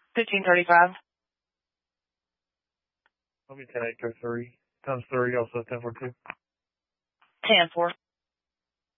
1535. Let me 10-8 go 3. Times 3, also 10-4-2. 10-4.